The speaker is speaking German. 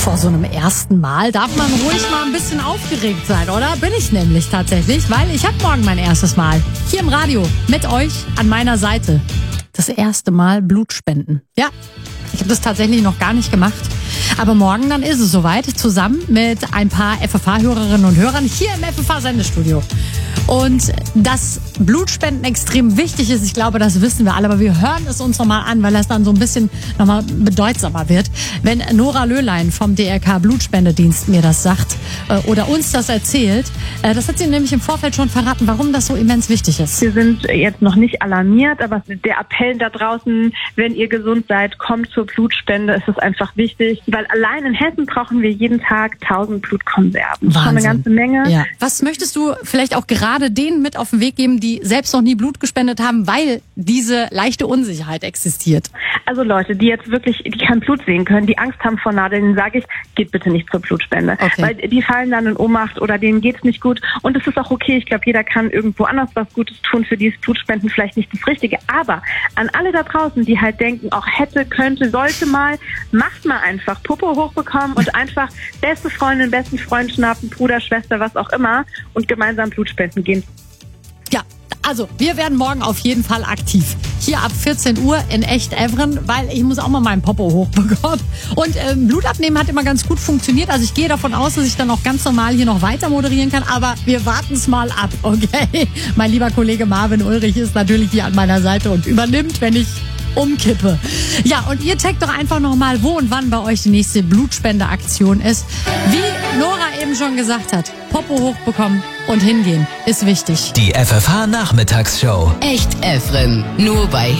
Vor so einem ersten Mal darf man ruhig mal ein bisschen aufgeregt sein, oder? Bin ich nämlich tatsächlich, weil ich habe morgen mein erstes Mal hier im Radio mit euch an meiner Seite. Das erste Mal Blut spenden. Ja, ich habe das tatsächlich noch gar nicht gemacht. Aber morgen dann ist es soweit, zusammen mit ein paar FFH-Hörerinnen und Hörern hier im FFH-Sendestudio. Und dass Blutspenden extrem wichtig ist, ich glaube, das wissen wir alle, aber wir hören es uns nochmal an, weil das dann so ein bisschen nochmal bedeutsamer wird. Wenn Nora Löhlein vom DRK Blutspendedienst mir das sagt oder uns das erzählt, das hat sie nämlich im Vorfeld schon verraten, warum das so immens wichtig ist. Wir sind jetzt noch nicht alarmiert, aber der Appell da draußen, wenn ihr gesund seid, kommt zur Blutspende, ist es einfach wichtig, weil allein in Hessen brauchen wir jeden Tag 1000 Blutkonserven. Das ist schon eine ganze Menge. Ja. Was möchtest du vielleicht auch gerade denen mit auf den Weg geben, die selbst noch nie Blut gespendet haben, weil diese leichte Unsicherheit existiert? Also Leute, die jetzt wirklich, die kein Blut sehen können, die Angst haben vor Nadeln, sage ich, geht bitte nicht zur Blutspende. Okay. Weil die fallen dann in Ohnmacht oder denen geht's nicht gut. Und es ist auch okay, ich glaube, jeder kann irgendwo anders was Gutes tun, für die ist Blutspenden vielleicht nicht das Richtige. Aber an alle da draußen, die halt denken, auch hätte, könnte, sollte mal, macht mal einfach Popo hochbekommen und einfach beste Freundin, besten Freund schnappen, Bruder, Schwester, was auch immer und gemeinsam Blutspenden gehen. Ja, also wir werden morgen auf jeden Fall aktiv. Hier ab 14 Uhr in Echt-Evren, weil ich muss auch mal meinen Popo hochbekommen. Und Blut abnehmen hat immer ganz gut funktioniert. Also ich gehe davon aus, dass ich dann auch ganz normal hier noch weiter moderieren kann. Aber wir warten es mal ab, okay? Mein lieber Kollege Marvin Ulrich ist natürlich hier an meiner Seite und übernimmt, wenn ich umkippe. Ja, und ihr checkt doch einfach nochmal, wo und wann bei euch die nächste Blutspendeaktion ist. Wie Nora eben schon gesagt hat, Popo hochbekommen und hingehen ist wichtig. Die FFH-Nachmittagsshow. Echt Evren, nur bei